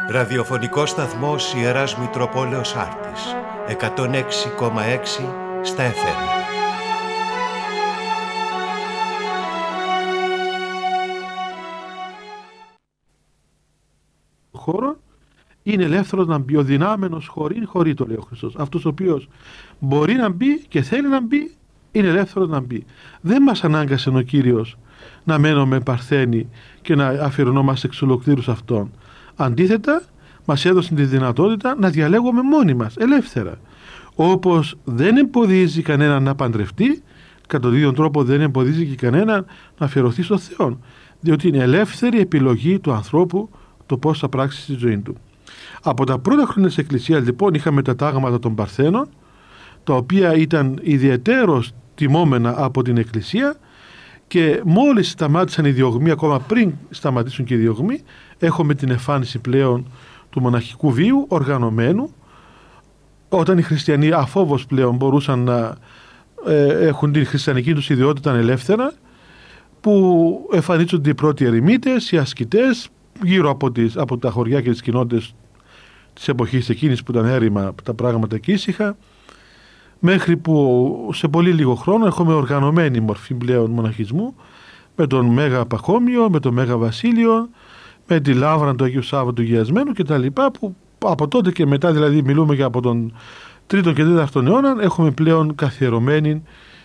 Ραδιοφωνικός σταθμός Ιεράς Μητροπόλεως Άρτης, 106,6 στα FM. Χώρο είναι ελεύθερος να μπει, ο δυνάμενος χωρί το λέει ο Χριστός. Αυτός ο οποίος μπορεί να μπει και θέλει να μπει, είναι ελεύθερος να μπει. Δεν μας ανάγκασε ο Κύριος να μένουμε παρθένοι και να αφιερωνόμαστε εξ ολοκλήρου σε Αυτόν. Αντίθετα, μας έδωσε τη δυνατότητα να διαλέγουμε μόνοι μας, ελεύθερα. Όπως δεν εμποδίζει κανέναν να παντρευτεί, κατά τον ίδιο τρόπο δεν εμποδίζει και κανέναν να αφιερωθεί στο Θεό. Διότι είναι ελεύθερη επιλογή του ανθρώπου το πώς θα πράξει στη ζωή του. Από τα πρώτα χρόνια της Εκκλησίας, λοιπόν, είχαμε τα τάγματα των Παρθένων, τα οποία ήταν ιδιαιτέρως τιμόμενα από την Εκκλησία, και μόλις σταμάτησαν οι διωγμοί, ακόμα πριν σταματήσουν και οι διωγμοί, έχουμε την εμφάνιση πλέον του μοναχικού βίου οργανωμένου, όταν οι χριστιανοί αφόβος πλέον μπορούσαν να έχουν την χριστιανική τους ιδιότητα ελεύθερα, που εμφανίζονται οι πρώτοι ερημίτες, οι ασκητές, γύρω από τα χωριά και τις κοινότητες της εποχής εκείνης που ήταν έρημα τα πράγματα και ήσυχα, μέχρι που σε πολύ λίγο χρόνο έχουμε οργανωμένη μορφή πλέον μοναχισμού, με τον Μέγα Παχώμιο, με τον Μέγα Βασίλειο, με τη Λαύρα του Αγίου Σάββατου Γιασμένου κτλ. Που από τότε και μετά, δηλαδή μιλούμε και από τον 3ο και 4ο αιώνα, έχουμε πλέον καθιερωμένη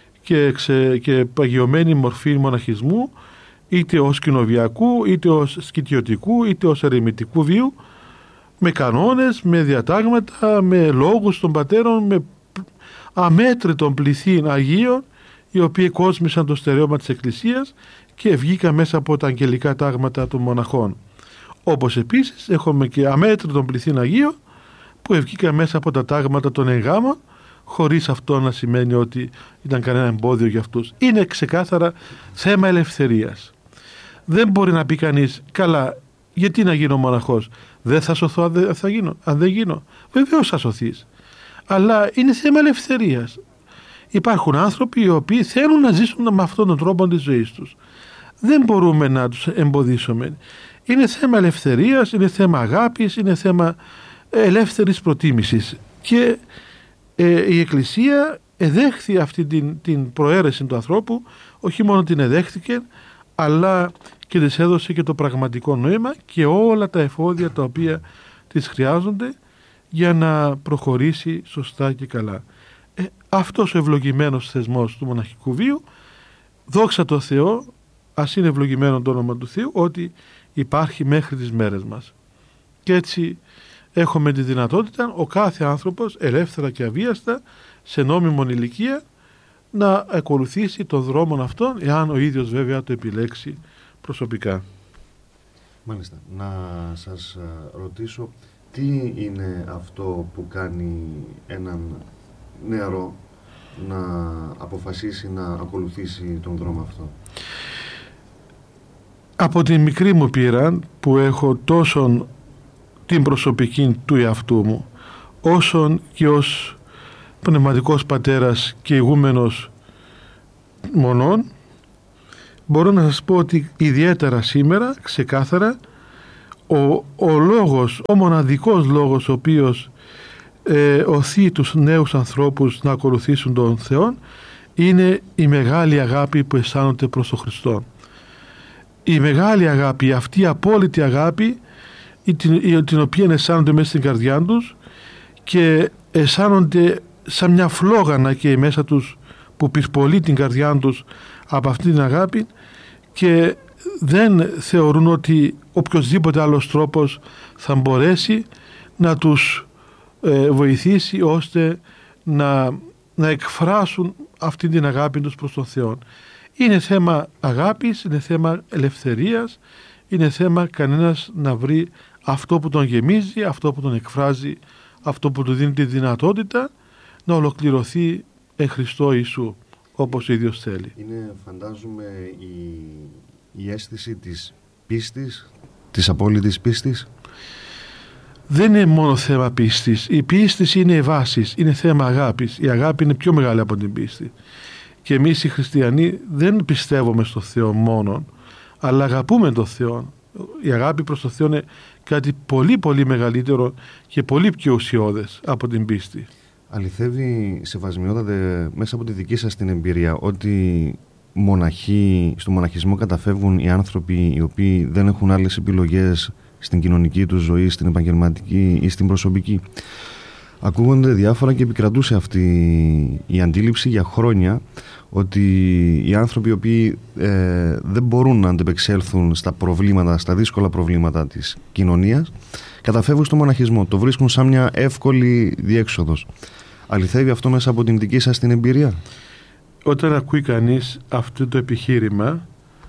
και παγιωμένη μορφή μοναχισμού, είτε ως κοινοβιακού, είτε ως σκητιωτικού, είτε ως ερημητικού βίου, με κανόνες, με διατάγματα, με λόγους των πατέρων, με αμέτρητον πληθύν Αγίων, οι οποίοι κόσμησαν το στερέωμα της Εκκλησίας και βγήκαν μέσα από τα αγγελικά τάγματα των μοναχών. Όπως επίσης έχουμε και αμέτρητον πληθύν Αγίων που βγήκαν μέσα από τα τάγματα των εγγάμων, χωρίς αυτό να σημαίνει ότι ήταν κανένα εμπόδιο για αυτούς. Είναι ξεκάθαρα θέμα ελευθερίας. Δεν μπορεί να πει κανείς, καλά, γιατί να γίνω μοναχός, δεν θα σωθώ αν δεν γίνω. Βεβαίως θα σωθείς. Αλλά είναι θέμα ελευθερίας. Υπάρχουν άνθρωποι οι οποίοι θέλουν να ζήσουν με αυτόν τον τρόπο της ζωής τους. Δεν μπορούμε να τους εμποδίσουμε. Είναι θέμα ελευθερίας, είναι θέμα αγάπης, είναι θέμα ελεύθερης προτίμησης. Και η Εκκλησία εδέχθη αυτή την προαίρεση του ανθρώπου, όχι μόνο την εδέχθηκε, αλλά και της έδωσε και το πραγματικό νόημα και όλα τα εφόδια τα οποία της χρειάζονται για να προχωρήσει σωστά και καλά. Αυτός ο ευλογημένος θεσμός του μοναχικού βίου, δόξα τω Θεώ, ας είναι ευλογημένο το όνομα του Θεού, ότι υπάρχει μέχρι τις μέρες μας. Και έτσι έχουμε τη δυνατότητα ο κάθε άνθρωπος ελεύθερα και αβίαστα, σε νόμιμον ηλικία, να ακολουθήσει τον δρόμο αυτόν, εάν ο ίδιος βέβαια το επιλέξει προσωπικά. Μάλιστα. Να σας ρωτήσω, τι είναι αυτό που κάνει έναν νεαρό να αποφασίσει να ακολουθήσει τον δρόμο αυτό? Από τη μικρή μου πείρα που έχω τόσο την προσωπική του εαυτού μου, όσον και ως πνευματικός πατέρας και ηγούμενος μονών, μπορώ να σας πω ότι ιδιαίτερα σήμερα, ξεκάθαρα, ο μοναδικός λόγος ο οποίος οθεί τους νέους ανθρώπους να ακολουθήσουν τον Θεό είναι η μεγάλη αγάπη που αισθάνονται προς τον Χριστό. Η μεγάλη αγάπη, αυτή η απόλυτη αγάπη, την οποία αισθάνονται μέσα στην καρδιά τους και αισθάνονται σαν μια φλόγανα και μέσα τους που πυρπολεί την καρδιά τους από αυτή την αγάπη, και δεν θεωρούν ότι οποιοσδήποτε άλλος τρόπος θα μπορέσει να τους βοηθήσει ώστε να εκφράσουν αυτή την αγάπη τους προς τον Θεό. Είναι θέμα αγάπης, είναι θέμα ελευθερίας, είναι θέμα κανένας να βρει αυτό που τον γεμίζει, αυτό που τον εκφράζει, αυτό που του δίνει τη δυνατότητα να ολοκληρωθεί εν Χριστώ Ιησού, όπως ο ίδιος θέλει. Είναι, φαντάζομαι, η αίσθηση της πίστης, της απόλυτης πίστης. Δεν είναι μόνο θέμα πίστης. Η πίστη είναι η βάση, είναι θέμα αγάπης. Η αγάπη είναι πιο μεγάλη από την πίστη. Και εμείς οι χριστιανοί δεν πιστεύουμε στο Θεό μόνον, αλλά αγαπούμε τον Θεό. Η αγάπη προς το Θεό είναι κάτι πολύ πολύ μεγαλύτερο και πολύ πιο ουσιώδες από την πίστη. Αληθεύει, Σεβασμιότατε, μέσα από τη δική σας την εμπειρία, ότι στο μοναχισμό καταφεύγουν οι άνθρωποι οι οποίοι δεν έχουν άλλες επιλογές στην κοινωνική τους ζωή, στην επαγγελματική ή στην προσωπική? Ακούγονται διάφορα και επικρατούσε αυτή η αντίληψη για χρόνια, ότι οι άνθρωποι οι οποίοι δεν μπορούν να αντεπεξέλθουν στα προβλήματα, στα δύσκολα προβλήματα της κοινωνίας, καταφεύγουν στο μοναχισμό. Το βρίσκουν σαν μια εύκολη διέξοδος. Αληθεύει αυτό μέσα από την δική σας την εμπειρία? Όταν ακούει κανείς αυτό το επιχείρημα,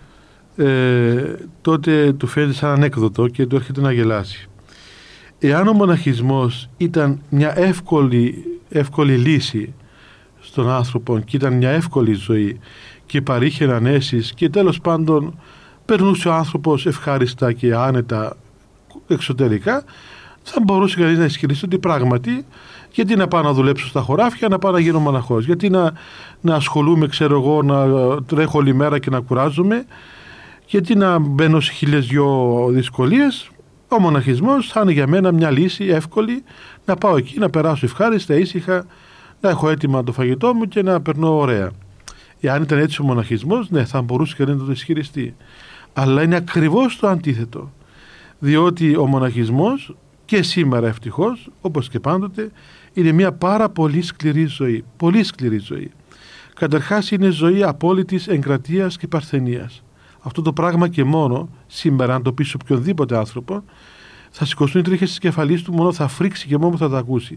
τότε του φαίνεται σαν ανέκδοτο και του έρχεται να γελάσει. Εάν ο μοναχισμός ήταν μια εύκολη λύση στον άνθρωπο και ήταν μια εύκολη ζωή και παρήχε ανέσεις και τέλος πάντων περνούσε ο άνθρωπος ευχάριστα και άνετα εξωτερικά, θα μπορούσε κανείς να ισχυριστεί ότι πράγματι, γιατί να πάω να δουλέψω στα χωράφια, να πάω να γίνω μοναχός, γιατί να ασχολούμαι, ξέρω εγώ, να τρέχω όλη μέρα και να κουράζομαι, γιατί να μπαίνω σε 1002 δυσκολίες. Ο μοναχισμός θα είναι για μένα μια λύση εύκολη, να πάω εκεί, να περάσω ευχάριστα, ήσυχα, να έχω έτοιμα το φαγητό μου και να περνώ ωραία. Εάν ήταν έτσι ο μοναχισμός, ναι, θα μπορούσε κανείς να το ισχυριστεί. Αλλά είναι ακριβώς το αντίθετο. Διότι ο μοναχισμός και σήμερα ευτυχώς, όπως και πάντοτε, είναι μια πάρα πολύ σκληρή ζωή. Πολύ σκληρή ζωή. Καταρχάς είναι ζωή απόλυτης εγκρατείας και παρθενίας. Αυτό το πράγμα και μόνο σήμερα, αν το πει σε οποιονδήποτε άνθρωπο, θα σηκωστούν οι τρίχες της κεφαλής του, μόνο θα φρίξει και μόνο θα τα ακούσει.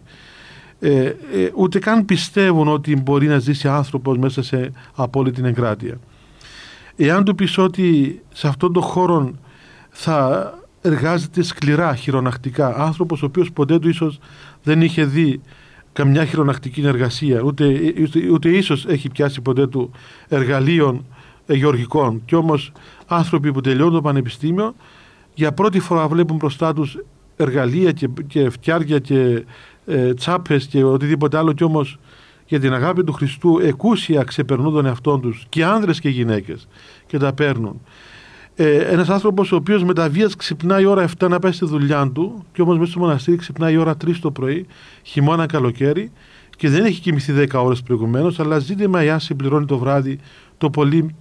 Ούτε καν πιστεύουν ότι μπορεί να ζήσει άνθρωπος μέσα σε απόλυτη εγκράτεια. Εάν του πεις ότι σε αυτόν τον χώρο θα εργάζεται σκληρά, χειρονακτικά, άνθρωπος ο οποίος ποτέ του ίσως δεν είχε δει καμιά χειρονακτική εργασία, ούτε ίσως έχει πιάσει ποτέ του εργαλείων γεωργικών, και όμως άνθρωποι που τελειώνουν το πανεπιστήμιο για πρώτη φορά βλέπουν μπροστά τους εργαλεία και φτιάρια και τσάπες και οτιδήποτε άλλο, και όμως για την αγάπη του Χριστού εκούσια ξεπερνούν τον εαυτόν τους, και άνδρες και γυναίκες, και τα παίρνουν. Ένας άνθρωπος ο οποίος με τα βίας ξυπνάει η ώρα 7 να πάει στη δουλειά του, και όμως μέσα στο μοναστήρι ξυπνάει η ώρα 3 το πρωί, χειμώνα καλοκαίρι, και δεν έχει κοιμηθεί 10 ώρες προηγουμένως, αλλά ζήτημα εάν συμπληρώνει το βράδυ το πολύ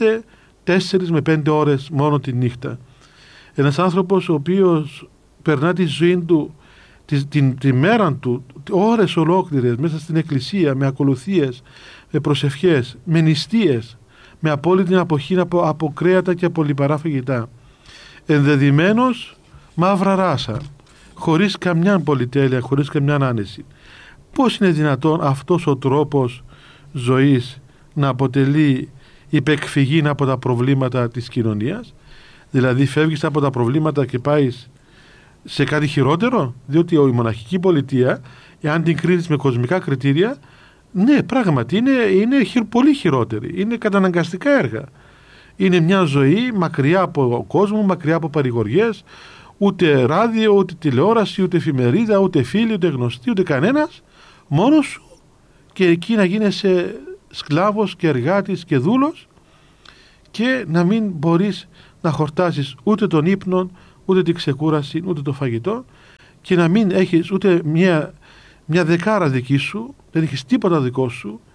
4 με 5 ώρες μόνο τη νύχτα. Ένας άνθρωπος ο οποίος περνά τη ζωή του, τη μέρα του, ώρες ολόκληρες μέσα στην εκκλησία, με ακολουθίες, με προσευχές, με νηστείες, με απόλυτη αποχή από κρέατα και από λιπαρά φαγητά. Ενδεδειμένος μαύρα ράσα, χωρίς καμιά πολυτέλεια, χωρίς καμιά άνεση. Πώς είναι δυνατόν αυτός ο τρόπος ζωής να αποτελεί υπεκφυγή από τα προβλήματα της κοινωνίας? Δηλαδή φεύγεις από τα προβλήματα και πάεις σε κάτι χειρότερο? Διότι η μοναχική πολιτεία, εάν την κρίνεις με κοσμικά κριτήρια, ναι, πράγματι είναι πολύ χειρότερη. Είναι καταναγκαστικά έργα. Είναι μια ζωή μακριά από κόσμο, μακριά από παρηγοριές, ούτε ράδιο, ούτε τηλεόραση, ούτε εφημερίδα, ούτε φίλοι, ούτε γνωστοί, ούτε κανένας. Μόνος σου, και εκεί να γίνεσαι σκλάβος και εργάτης και δούλος, και να μην μπορείς να χορτάσεις ούτε τον ύπνο, ούτε την ξεκούραση, ούτε το φαγητό, και να μην έχεις ούτε μια δεκάρα δική σου, δεν έχεις τίποτα δικό σου,